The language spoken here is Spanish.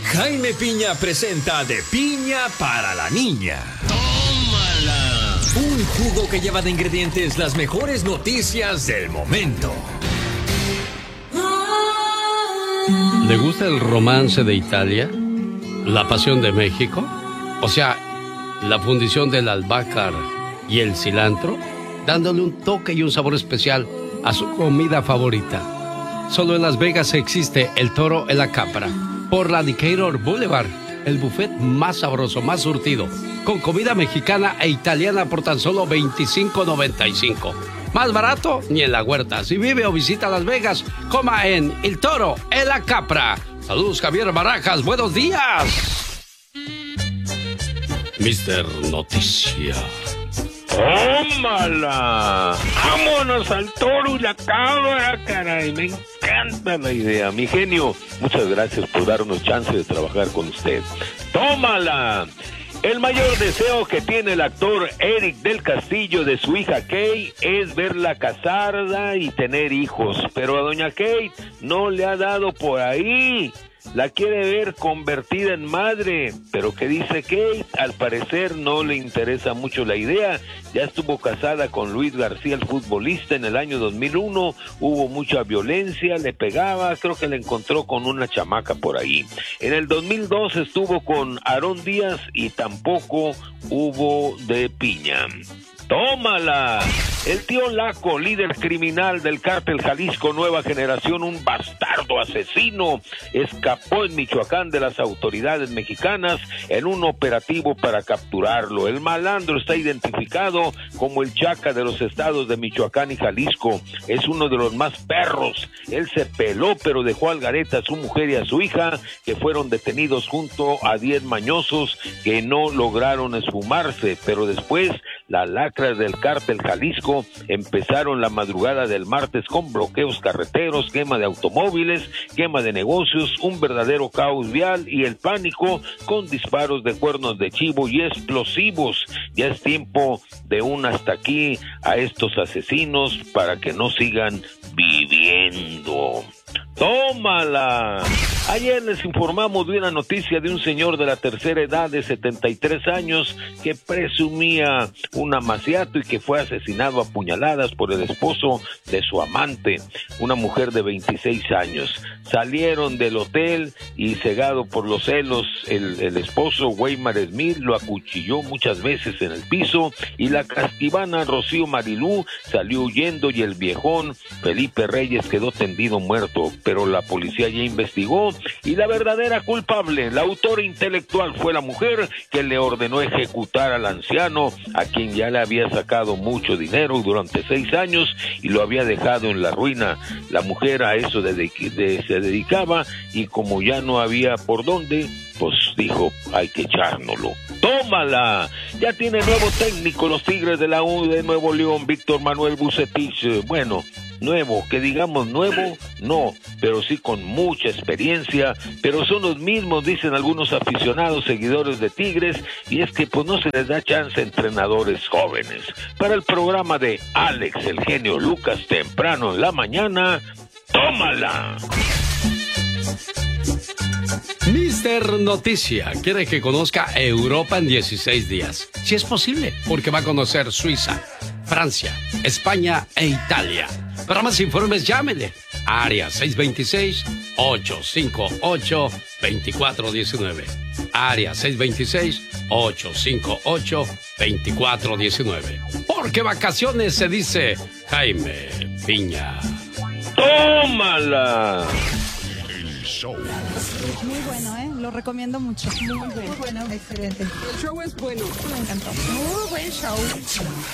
Jaime Piña presenta De Piña para la Niña. ¡Tómala! Un jugo que lleva de ingredientes las mejores noticias del momento. ¿Le gusta el romance de Italia? ¿La pasión de México? O sea, la fundición del albahaca y el cilantro, dándole un toque y un sabor especial a su comida favorita. Solo en Las Vegas existe el Toro en la Capra, por la Decatur Boulevard, el buffet más sabroso, más surtido, con comida mexicana e italiana por tan solo $25.95. Más barato ni en la huerta. Si vive o visita Las Vegas, coma en El Toro en la Capra. Saludos, Javier Barajas, buenos días. Mister Noticia. ¡Tómala! ¡Vámonos al Toro y la Cabra, caray! Me encanta la idea. Mi genio, muchas gracias por darnos chance de trabajar con usted. ¡Tómala! El mayor deseo que tiene el actor Eric del Castillo de su hija Kate es verla casada y tener hijos. Pero a doña Kate no le ha dado por ahí. La quiere ver convertida en madre, pero ¿qué dice Kate? Al parecer no le interesa mucho la idea. Ya estuvo casada con Luis García, el futbolista, en el año 2001. Hubo mucha violencia, le pegaba, creo que le encontró con una chamaca por ahí. En el 2002 estuvo con Aarón Díaz y tampoco hubo de piña. ¡Tómala! El tío Laco, líder criminal del cártel Jalisco Nueva Generación, un bastardo asesino, escapó en Michoacán de las autoridades mexicanas en un operativo para capturarlo. El malandro está identificado como el Chaca de los estados de Michoacán y Jalisco. Es uno de los más perros. Él se peló, pero dejó al garete a su mujer y a su hija, que fueron detenidos junto a 10 mañosos que no lograron esfumarse, pero después las lacras del cártel Jalisco empezaron la madrugada del martes con bloqueos carreteros, quema de automóviles, quema de negocios, un verdadero caos vial y el pánico con disparos de cuernos de chivo y explosivos. Ya es tiempo de un hasta aquí a estos asesinos para que no sigan viviendo. ¡Tómala! Ayer les informamos de una noticia de un señor de la tercera edad de 73 años que presumía un amaciato y que fue asesinado a puñaladas por el esposo de su amante, una mujer de 26 años. Salieron del hotel y cegado por los celos, el esposo Weimar Smith lo acuchilló muchas veces en el piso y la casquivana Rocío Marilú salió huyendo y el viejón Felipe Reyes quedó tendido muerto, pero la policía ya investigó y la verdadera culpable, la autora intelectual, fue la mujer que le ordenó ejecutar al anciano, a quien ya le había sacado mucho dinero durante 6 años y lo había dejado en la ruina. La mujer a eso se dedicaba y como ya no había por dónde, pues dijo, hay que echárnoslo. ¡Tómala! Ya tiene nuevo técnico los Tigres de la U de Nuevo León, Víctor Manuel Bucetich. Bueno, nuevo, que digamos nuevo, no, pero sí con mucha experiencia, pero son los mismos, dicen algunos aficionados, seguidores de Tigres, y es que pues no se les da chance a entrenadores jóvenes. Para el programa de Alex, el genio Lucas, temprano en la mañana, ¡tómala! Mister Noticia quiere que conozca Europa en 16 días. Si es posible, porque va a conocer Suiza, Francia, España e Italia. Para más informes, llámele. Área 626-858-2419. Área 626-858-2419. Porque vacaciones se dice Jaime Piña. ¡Tómala! Muy bueno, lo recomiendo mucho. Muy bueno, excelente. El show es bueno. Me encantó. Muy buen show.